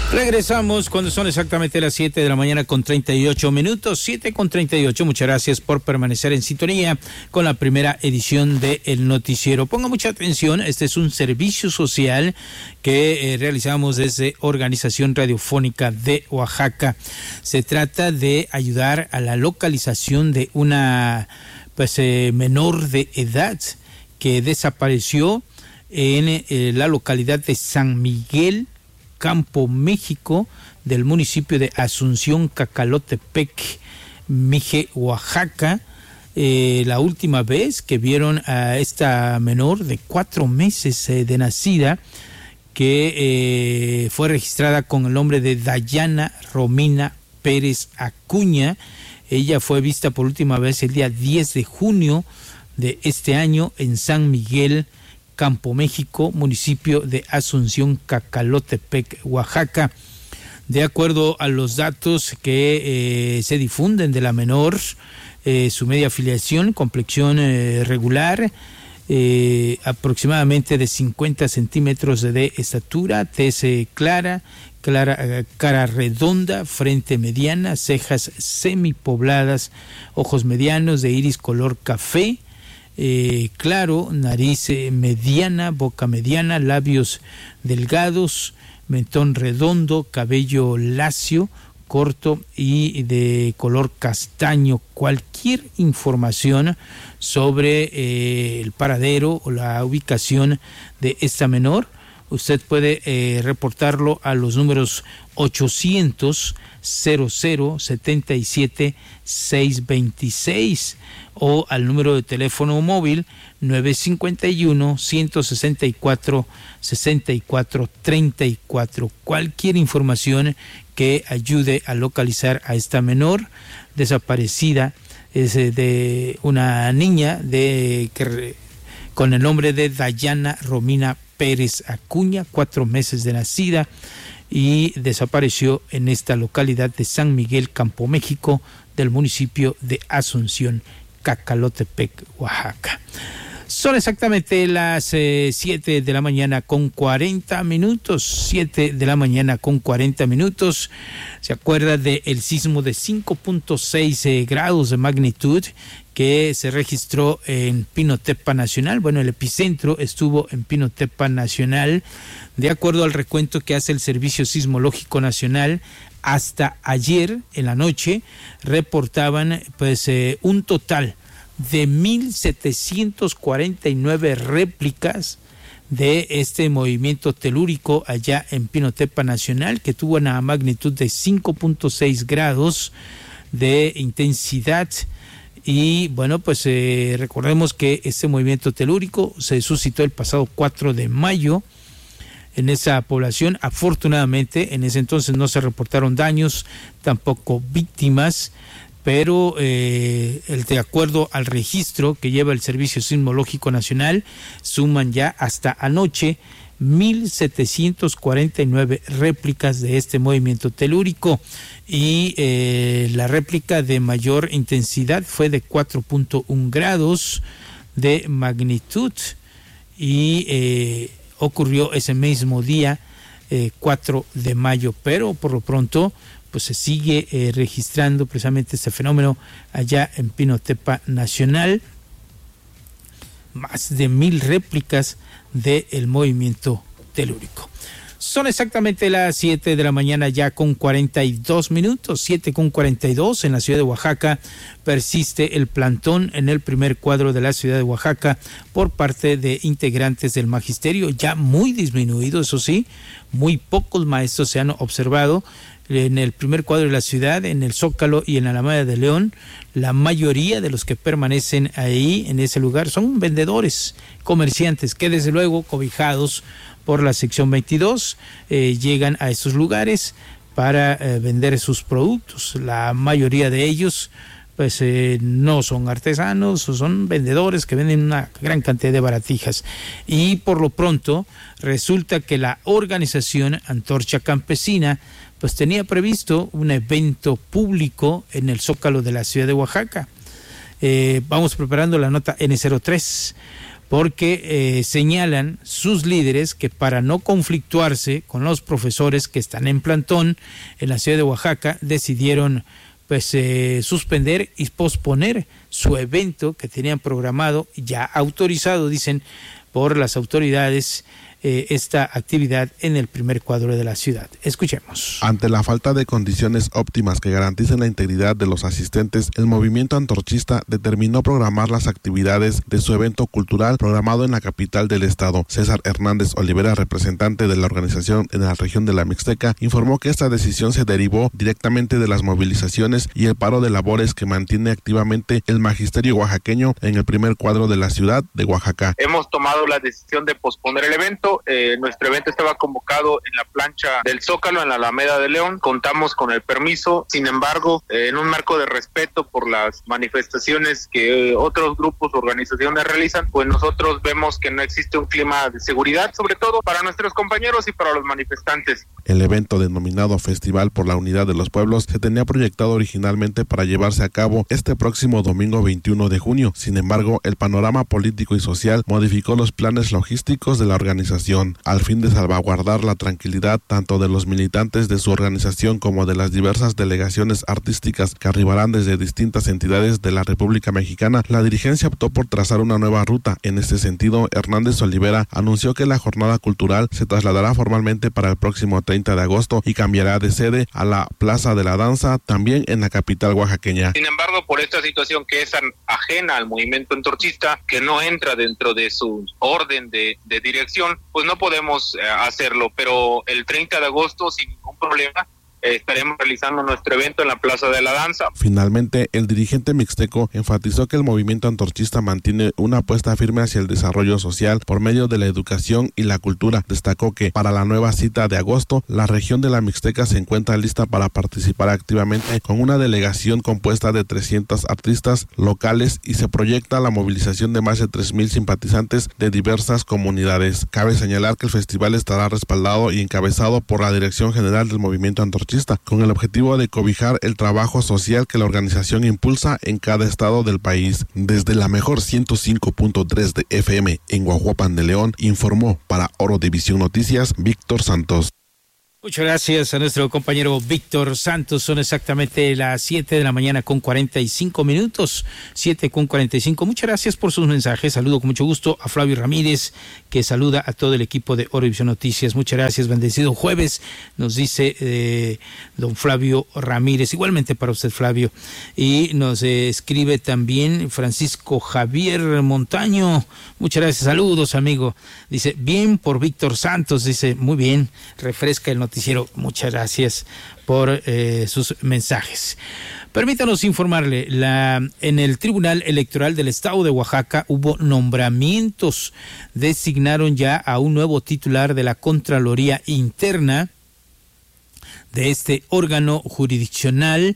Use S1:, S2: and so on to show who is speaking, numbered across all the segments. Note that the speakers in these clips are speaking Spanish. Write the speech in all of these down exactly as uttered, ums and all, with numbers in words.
S1: Regresamos cuando son exactamente las siete de la mañana con treinta y ocho minutos, siete con treinta y ocho. Muchas gracias por permanecer en sintonía con la primera edición de El Noticiero. Ponga mucha atención, este es un servicio social que eh, realizamos desde Organización Radiofónica de Oaxaca. Se trata de ayudar a la localización de una pues eh, menor de edad que desapareció en eh, la localidad de San Miguel, Campo México, del municipio de Asunción, Cacalotepec, Mije, Oaxaca. Eh, la última vez que vieron a esta menor de cuatro meses eh, de nacida, que eh, fue registrada con el nombre de Dayana Romina Pérez Acuña. Ella fue vista por última vez el día diez de junio de este año en San Miguel, Campo México, municipio de Asunción, Cacalotepec, Oaxaca. De acuerdo a los datos que eh, se difunden de la menor, eh, su media afiliación, complexión eh, regular, eh, aproximadamente de cincuenta centímetros de estatura, tez clara, clara, cara redonda, frente mediana, cejas semipobladas, ojos medianos de iris color café, Eh, claro, nariz eh, mediana, boca mediana, labios delgados, mentón redondo, cabello lacio, corto y de color castaño. Cualquier información sobre eh, el paradero o la ubicación de esta menor, usted puede eh, reportarlo a los números ochocientos, cero cero, setenta y siete, seiscientos veintiséis o al número de teléfono móvil nueve cinco uno, uno seis cuatro, seis cuatro tres cuatro. Cualquier información que ayude a localizar a esta menor desaparecida es de una niña de que con el nombre de Dayana Romina Pérez Acuña, cuatro meses de nacida, y desapareció en esta localidad de San Miguel, Campo México, del municipio de Asunción, Cacalotepec, Oaxaca. Son exactamente las eh, siete de la mañana con cuarenta minutos, siete de la mañana con cuarenta minutos. ¿Se acuerda del sismo de cinco punto seis eh, grados de magnitud que se registró en Pinotepa Nacional? Bueno, el epicentro estuvo en Pinotepa Nacional. De acuerdo al recuento que hace el Servicio Sismológico Nacional, hasta ayer en la noche reportaban pues eh, un total de mil setecientos cuarenta y nueve réplicas de este movimiento telúrico allá en Pinotepa Nacional, que tuvo una magnitud de cinco punto seis grados de intensidad. Y bueno, pues eh, recordemos que este movimiento telúrico se suscitó el pasado cuatro de mayo en esa población. Afortunadamente en ese entonces no se reportaron daños, tampoco víctimas, pero eh, el, de acuerdo al registro que lleva el Servicio Sismológico Nacional, suman ya hasta anoche mil setecientos cuarenta y nueve réplicas de este movimiento telúrico, y eh, la réplica de mayor intensidad fue de cuatro punto uno grados de magnitud y eh, ocurrió ese mismo día, eh, cuatro de mayo, pero por lo pronto pues se sigue eh, registrando precisamente este fenómeno allá en Pinotepa Nacional. Más de mil réplicas del movimiento telúrico. Son exactamente las siete de la mañana ya con cuarenta y dos minutos, siete con cuarenta y dos. En la ciudad de Oaxaca persiste el plantón en el primer cuadro de la ciudad de Oaxaca por parte de integrantes del magisterio, ya muy disminuido, eso sí, muy pocos maestros se han observado en el primer cuadro de la ciudad, en el Zócalo y en la Alameda de León. La mayoría de los que permanecen ahí en ese lugar son vendedores, comerciantes, que desde luego, cobijados por la sección veintidós, eh, llegan a estos lugares para eh, vender sus productos. La mayoría de ellos pues eh, no son artesanos, son vendedores que venden una gran cantidad de baratijas. Y por lo pronto resulta que la organización Antorcha Campesina pues tenía previsto un evento público en el Zócalo de la ciudad de Oaxaca. Eh, vamos preparando la nota ene cero tres. porque eh, señalan sus líderes que para no conflictuarse con los profesores que están en plantón en la ciudad de Oaxaca, decidieron pues eh, suspender y posponer su evento que tenían programado, ya autorizado, dicen, por las autoridades, eh, esta actividad en el primer cuadro de la ciudad. Escuchemos.
S2: Ante la falta de condiciones óptimas que garanticen la integridad de los asistentes, el movimiento antorchista determinó programar las actividades de su evento cultural programado en la capital del estado. César Hernández Olivera, representante de la organización en la región de la Mixteca, informó que esta decisión se derivó directamente de las movilizaciones y el paro de labores que mantiene activamente el magisterio oaxaqueño en el primer cuadro de la ciudad de Oaxaca.
S3: Hemos tomado la decisión de posponer el evento. Eh, nuestro evento estaba convocado en la plancha del Zócalo, en la Alameda de León. Contamos con el permiso. Sin embargo, eh, en un marco de respeto por las manifestaciones que eh, otros grupos o organizaciones realizan, pues nosotros vemos que no existe un clima de seguridad, sobre todo para nuestros compañeros y para los manifestantes.
S2: El evento, denominado Festival por la Unidad de los Pueblos, se tenía proyectado originalmente para llevarse a cabo este próximo domingo veintiuno de junio. Sin embargo, el panorama político y social modificó los planes logísticos de la organización, al fin de salvaguardar la tranquilidad tanto de los militantes de su organización como de las diversas delegaciones artísticas que arribarán desde distintas entidades de la República Mexicana. La dirigencia optó por trazar una nueva ruta. En este sentido, Hernández Olivera anunció que la jornada cultural se trasladará formalmente para el próximo treinta de agosto y cambiará de sede a la Plaza de la Danza, también en la capital oaxaqueña.
S3: Sin embargo, por esta situación que es ajena al movimiento antorchista, que no entra dentro de su orden de, de dirección, pues no podemos eh, hacerlo, pero el treinta de agosto sin ningún problema eh, estaremos realizando nuestro evento en la Plaza de la Danza.
S2: Finalmente, el dirigente mixteco enfatizó que el movimiento antorchista mantiene una apuesta firme hacia el desarrollo social por medio de la educación y la cultura. Destacó que para la nueva cita de agosto, la región de la Mixteca se encuentra lista para participar activamente con una delegación compuesta de trescientos artistas locales y se proyecta la movilización de más de tres mil simpatizantes de diversas comunidades. Cabe señalar que el festival estará respaldado y encabezado por la Dirección General del Movimiento Antorchista, con el objetivo de cobijar el trabajo social que la organización impulsa en cada estado del país. Desde la mejor ciento cinco punto tres de F M en Guajuapan de León, informó para Oro División Noticias, Víctor Santos.
S1: Muchas gracias a nuestro compañero Víctor Santos. Son exactamente las siete de la mañana con cuarenta y cinco minutos. siete con cuarenta y cinco. Muchas gracias por sus mensajes. Saludo con mucho gusto a Flavio Ramírez, que saluda a todo el equipo de Oro División Noticias. Muchas gracias. Bendecido jueves, nos dice eh, don Flavio Ramírez. Igualmente para usted, Flavio. Y nos eh, escribe también Francisco Javier Montaño. Muchas gracias. Saludos, amigo. Dice, bien por Víctor Santos. Dice, muy bien. Refresca el noticiero. Muchas gracias por eh, sus mensajes. Permítanos informarle, la, en el Tribunal Electoral del Estado de Oaxaca hubo nombramientos. Designaron ya a un nuevo titular de la Contraloría Interna de este órgano jurisdiccional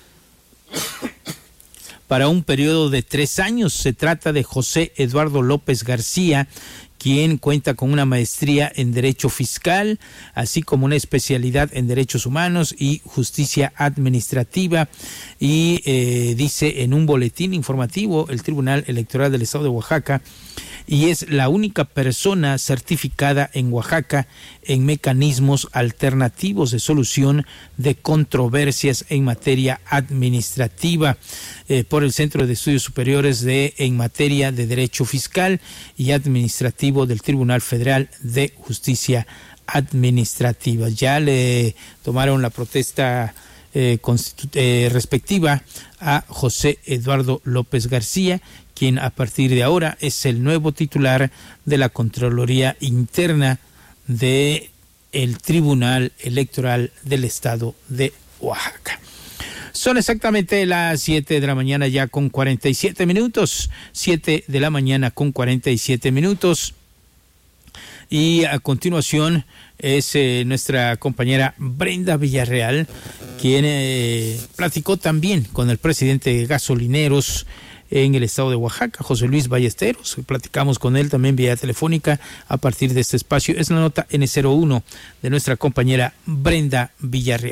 S1: para un periodo de tres años. Se trata de José Eduardo López García, quien cuenta con una maestría en Derecho Fiscal, así como una especialidad en Derechos Humanos y Justicia Administrativa. Y eh, dice en un boletín informativo el Tribunal Electoral del Estado de Oaxaca, y es la única persona certificada en Oaxaca en mecanismos alternativos de solución de controversias en materia administrativa eh, por el Centro de Estudios Superiores de en materia de Derecho Fiscal y Administrativo del Tribunal Federal de Justicia Administrativa. Ya le tomaron la protesta eh, eh, respectiva a José Eduardo López García, quien a partir de ahora es el nuevo titular de la Contraloría Interna de el Tribunal Electoral del Estado de Oaxaca. Son exactamente las siete de la mañana ya con cuarenta y siete minutos, siete de la mañana con cuarenta y siete minutos. Y a continuación es eh, nuestra compañera Brenda Villarreal, quien eh, platicó también con el presidente de Gasolineros en el estado de Oaxaca, José Luis Ballesteros. Platicamos con él también vía telefónica a partir de este espacio. Es la nota N cero uno de nuestra compañera Brenda Villarreal.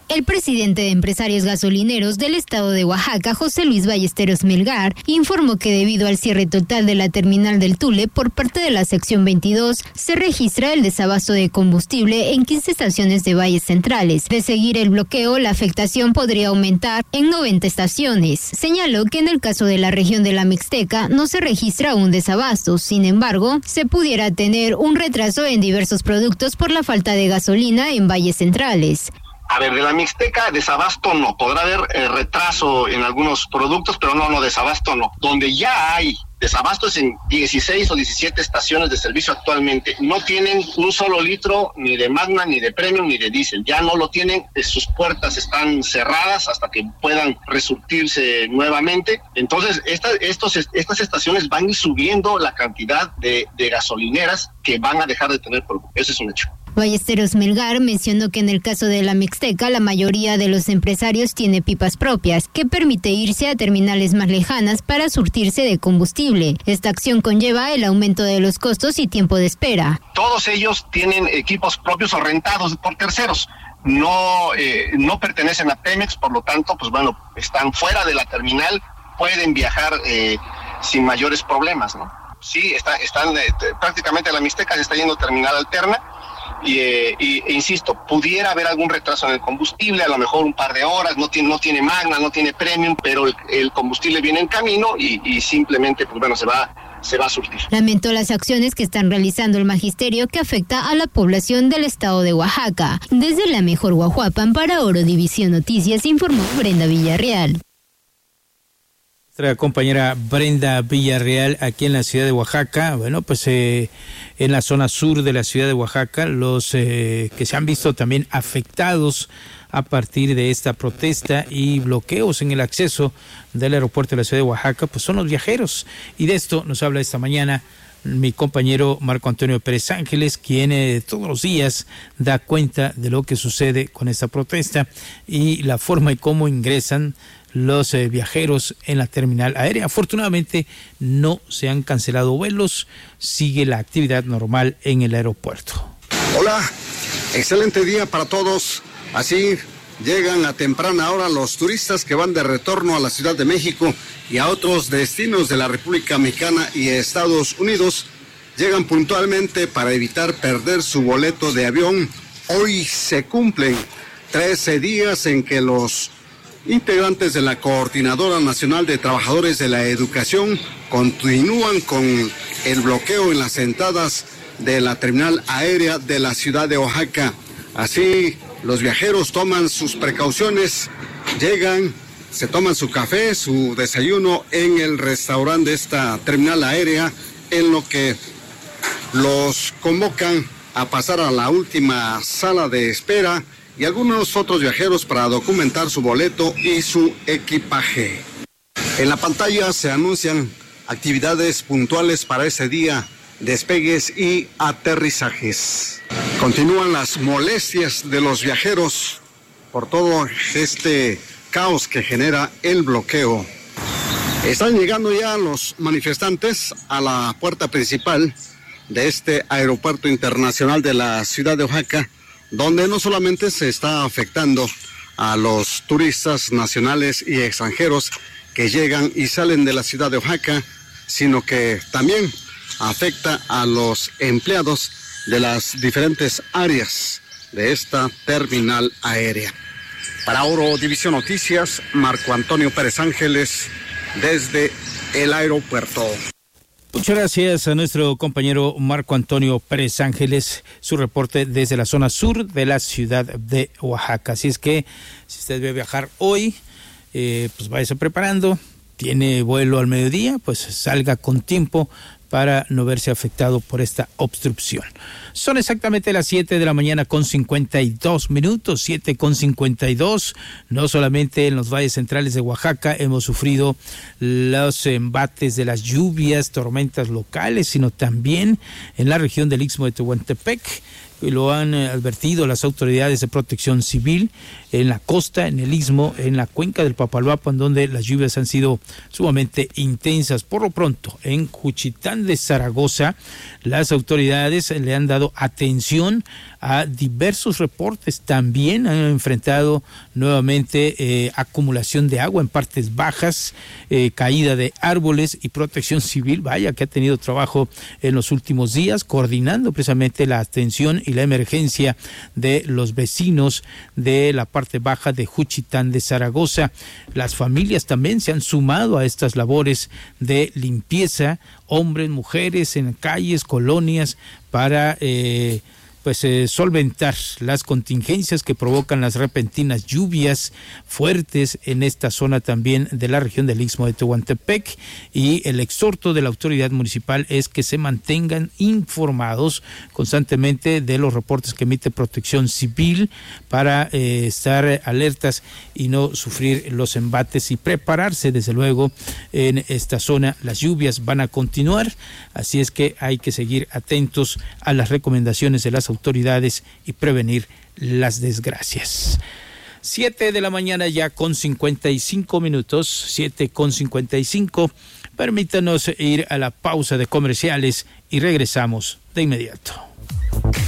S4: El presidente de Empresarios Gasolineros del estado de Oaxaca, José Luis Ballesteros Melgar, informó que debido al cierre total de la terminal del Tule por parte de la sección veintidós, se registra el desabasto de combustible en quince estaciones de valles centrales. De seguir el bloqueo, la afectación podría aumentar en noventa estaciones. Señaló que en el caso de la región de la Mixteca no se registra un desabasto, sin embargo, se pudiera tener un retraso en diversos productos por la falta de gasolina en valles centrales.
S5: A ver, de la Mixteca, desabasto no. Podrá haber eh, retraso en algunos productos, pero no, no, desabasto no. Donde ya hay desabasto es en dieciséis o diecisiete estaciones de servicio actualmente. No tienen un solo litro ni de Magna, ni de Premium, ni de diésel. Ya no lo tienen, sus puertas están cerradas hasta que puedan resurtirse nuevamente. Entonces, esta, estos, estas estaciones van a ir subiendo la cantidad de, de gasolineras que van a dejar de tener producto. Eso es un hecho.
S4: Ballesteros Melgar mencionó que en el caso de la Mixteca, la mayoría de los empresarios tiene pipas propias, que permite irse a terminales más lejanas para surtirse de combustible. Esta acción conlleva el aumento de los costos y tiempo de espera.
S5: Todos ellos tienen equipos propios o rentados por terceros. No, eh, no pertenecen a Pemex, por lo tanto, pues bueno, están fuera de la terminal, pueden viajar eh, sin mayores problemas, ¿no? Sí, está, están eh, prácticamente la Mixteca se está yendo terminal alterna. Y, eh, y e insisto, pudiera haber algún retraso en el combustible, a lo mejor un par de horas, no tiene, no tiene Magna, no tiene Premium, pero el, el combustible viene en camino y, y simplemente, pues bueno, se va, se va a surtir.
S4: Lamentó las acciones que están realizando el magisterio que afecta a la población del estado de Oaxaca. Desde la mejor Guajuapan para Oro División Noticias, informó Brenda Villarreal.
S1: Nuestra compañera Brenda Villarreal aquí en la ciudad de Oaxaca. Bueno, pues eh, en la zona sur de la ciudad de Oaxaca, los eh, que se han visto también afectados a partir de esta protesta y bloqueos en el acceso del aeropuerto de la ciudad de Oaxaca, pues son los viajeros. Y de esto nos habla esta mañana mi compañero Marco Antonio Pérez Ángeles, quien eh, todos los días da cuenta de lo que sucede con esta protesta y la forma y cómo ingresan los eh, viajeros en la terminal aérea. Afortunadamente no se han cancelado vuelos, sigue la actividad normal en el aeropuerto.
S6: Hola, excelente día para todos. Así llegan a temprana hora los turistas que van de retorno a la Ciudad de México y a otros destinos de la República Mexicana y Estados Unidos. Llegan puntualmente para evitar perder su boleto de avión. Hoy se cumplen trece días en que los integrantes de la Coordinadora Nacional de Trabajadores de la Educación continúan con el bloqueo en las entradas de la terminal aérea de la ciudad de Oaxaca. Así, los viajeros toman sus precauciones, llegan, se toman su café, su desayuno en el restaurante de esta terminal aérea, en lo que los convocan a pasar a la última sala de espera y algunos otros viajeros para documentar su boleto y su equipaje. En la pantalla se anuncian actividades puntuales para ese día, despegues y aterrizajes. Continúan las molestias de los viajeros por todo este caos que genera el bloqueo. Están llegando ya los manifestantes a la puerta principal de este aeropuerto internacional de la ciudad de Oaxaca, donde no solamente se está afectando a los turistas nacionales y extranjeros que llegan y salen de la ciudad de Oaxaca, sino que también afecta a los empleados de las diferentes áreas de esta terminal aérea. Para Oro División Noticias, Marco Antonio Pérez Ángeles, desde el aeropuerto.
S1: Muchas gracias a nuestro compañero Marco Antonio Pérez Ángeles, su reporte desde la zona sur de la ciudad de Oaxaca. Así es que si usted debe viajar hoy, eh, pues váyase preparando. Tiene vuelo al mediodía, pues salga con tiempo para no verse afectado por esta obstrucción. Son exactamente las siete de la mañana con cincuenta y dos minutos, siete con cincuenta y dos. No solamente en los valles centrales de Oaxaca hemos sufrido los embates de las lluvias, tormentas locales, sino también en la región del Istmo de Tehuantepec, lo han advertido las autoridades de protección civil en la costa, en el istmo, en la cuenca del Papaloapan, donde las lluvias han sido sumamente intensas. Por lo pronto, en Juchitán de Zaragoza, las autoridades le han dado atención a diversos reportes. También han enfrentado nuevamente eh, acumulación de agua en partes bajas, eh, caída de árboles, y protección civil, vaya que ha tenido trabajo en los últimos días, coordinando precisamente la atención y la emergencia de los vecinos de la parte baja de Juchitán de Zaragoza. Las familias también se han sumado a estas labores de limpieza, hombres, mujeres en calles, colonias, para eh, pues eh, solventar las contingencias que provocan las repentinas lluvias fuertes en esta zona también de la región del Istmo de Tehuantepec. Y el exhorto de la autoridad municipal es que se mantengan informados constantemente de los reportes que emite Protección Civil para eh, estar alertas y no sufrir los embates y prepararse desde luego en esta zona. Las lluvias van a continuar, así es que hay que seguir atentos a las recomendaciones de las autoridades y prevenir las desgracias. Siete de la mañana ya con cincuenta y cinco minutos, siete con cincuenta y cinco. Permítanos ir a la pausa de comerciales y regresamos de inmediato.